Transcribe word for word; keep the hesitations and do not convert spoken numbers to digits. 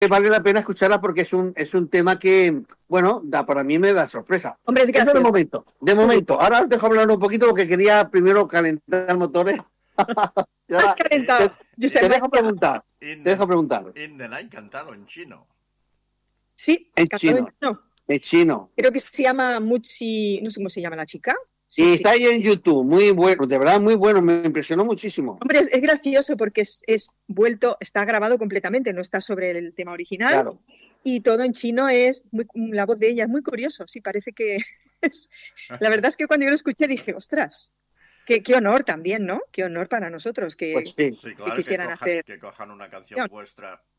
vale la pena escucharla porque es un es un tema que, bueno, da para mí me da sorpresa. Hombre, es Eso gracioso. de momento, de momento. Ahora os dejo hablar un poquito porque quería primero calentar motores. Y ahora, Has calentado. te, Josep te dejo Maria. preguntar, In te dejo the, preguntar. in the Night cantado en chino. Sí, En cantado en chino, chino. en chino. Creo que se llama Muchi, no sé cómo se llama la chica. Sí, Y sí. está ahí en YouTube, muy bueno, de verdad muy bueno, me impresionó muchísimo. Hombre, es, es gracioso porque es, es vuelto, está grabado completamente, no está sobre el tema original. Claro. Y todo en chino es, muy, la voz de ella es muy curioso, sí, parece que es... La verdad es que cuando yo lo escuché dije, ostras, qué, qué honor también, ¿no? Qué honor para nosotros que, Pues sí. Sí, que claro, que quisieran cojan, hacer... que cojan una canción vuestra